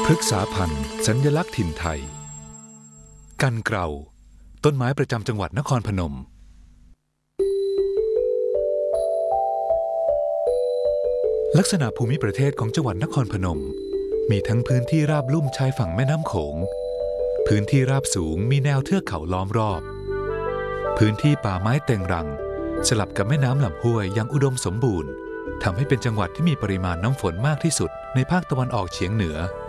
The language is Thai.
พฤกษาพันธุ์สัญลักษณ์ถิ่นไทยกันเกลาต้นไม้ประจำจังหวัดนครพนมลักษณะภูมิประเทศของจังหวัดนครพนมมีทั้งพื้นที่ราบลุ่มชายฝั่งแม่น้ำโขงพื้นที่ราบสูงมีแนวเทือกเขาล้อมรอบพื้นที่ป่าไม้เต็งรังสลับกับแม่น้ำลำห้วยอย่างอุดมสมบูรณ์ทำให้เป็นจังหวัดที่มีปริมาณน้ำฝนมากที่สุดในภาคตะวันออกเฉียงเหนือ